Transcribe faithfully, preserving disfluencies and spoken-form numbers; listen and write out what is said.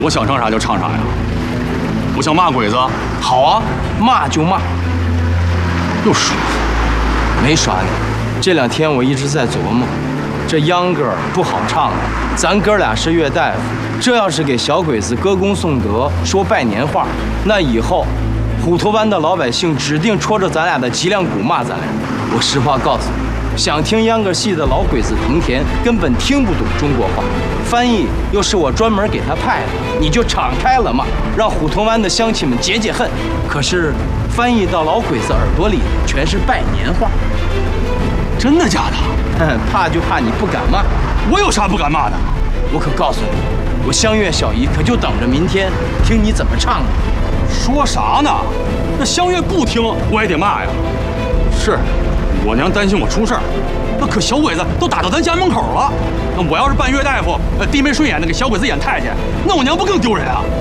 我想唱啥就唱啥呀。我想骂鬼子， 好啊，骂就骂。 又说没耍你，这两天我一直在琢磨，这秧歌不好唱啊。咱哥俩是岳大夫，这要是给小鬼子歌功颂德、说拜年话，那以后虎头湾的老百姓指定戳着咱俩的脊梁骨骂咱俩。我实话告诉你，想听秧歌戏的老鬼子藤田根本听不懂中国话，翻译又是我专门给他派的，你就敞开了骂，让虎头湾的乡亲们解解恨。可是翻译到老鬼子耳朵里全是拜年话。 真的假的？ 哼，怕就怕你不敢骂。 我有啥不敢骂的？ 我可告诉你，我香月小姨可就等着明天听你怎么唱呢。 说啥呢？那香月不听，我也得骂呀。是，我娘担心我出事儿，那可小鬼子都打到咱家门口了。那我要是扮岳大夫，呃，低眉顺眼的给小鬼子演太监，那我娘不更丢人啊？